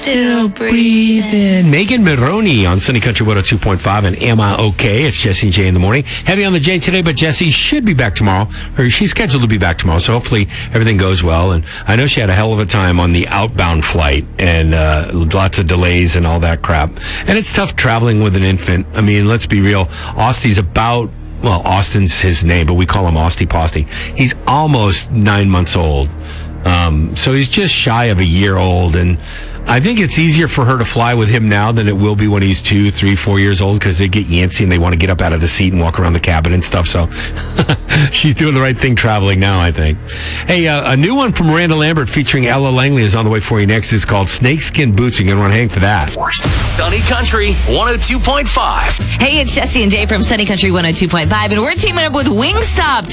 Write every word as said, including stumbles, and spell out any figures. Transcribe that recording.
Still breathing. Megan Maroney on Sunny Country one oh two point five and Am I Okay? It's Jesse and Jay in the morning. Heavy on the J today, but Jesse should be back tomorrow. Or she's scheduled to be back tomorrow, so hopefully everything goes well. And I know she had a hell of a time on the outbound flight and uh, lots of delays and all that crap. And it's tough traveling with an infant. I mean, let's be real. Austy's about, well, Austin's his name, but we call him Austy Posty. He's almost nine months old. Um, so he's just shy of a year old, and I think it's easier for her to fly with him now than it will be when he's two, three, four years old, because they get yancy and they want to get up out of the seat and walk around the cabin and stuff. So she's doing the right thing traveling now, I think. Hey, uh, a new one from Miranda Lambert featuring Ella Langley is on the way for you next. It's called Snakeskin Boots. You're going to want to hang for that. Sunny Country one oh two point five. Hey, it's Jesse and Jay from Sunny Country one oh two point five, and we're teaming up with Wingstop.